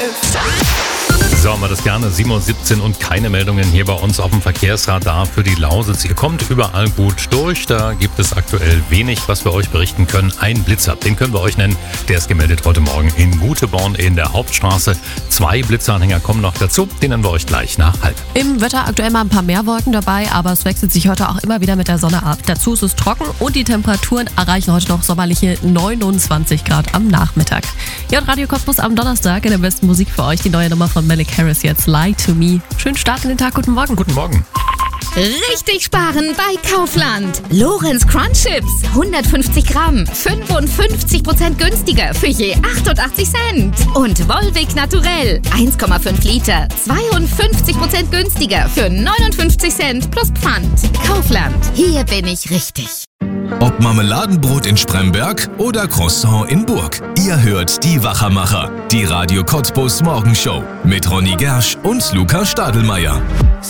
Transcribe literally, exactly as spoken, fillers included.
So haben wir das gerne. sieben Uhr siebzehn und keine Meldungen hier bei uns auf dem Verkehrsradar für die Lausitz. Ihr kommt überall gut durch. Da gibt es aktuell wenig, was wir euch berichten können. Ein Blitzer, den können wir euch nennen. Der ist gemeldet heute Morgen in Guteborn in der Hauptstraße. Zwei Blitzeranhänger kommen noch dazu. Den nennen wir euch gleich nach halb. Im Wetter aktuell mal ein paar mehr Wolken dabei, aber es wechselt sich heute auch immer wieder mit der Sonne ab. Dazu ist es trocken und die Temperaturen erreichen heute noch sommerliche neunundzwanzig Grad am Nachmittag. Ja, und Radio Kosmos am Donnerstag in der besten Musik für euch. Die neue Nummer von Malik Harris jetzt, Lie to Me. Schönen Start in den Tag, guten Morgen. Guten Morgen. Richtig sparen bei Kaufland. Lorenz Crunch Chips, hundertfünfzig Gramm, fünfundfünfzig Prozent günstiger für je achtundachtzig Cent. Und Volvic Naturell, eins Komma fünf Liter, zweiundfünfzig Prozent günstiger für neunundfünfzig Cent plus Pfand. Kaufland, hier bin ich richtig. Ob Marmeladenbrot in Spremberg oder Croissant in Burg. Ihr hört die Wachermacher, die Radio Cottbus Morgenshow mit Ronny Gersch und Luca Stadelmeier.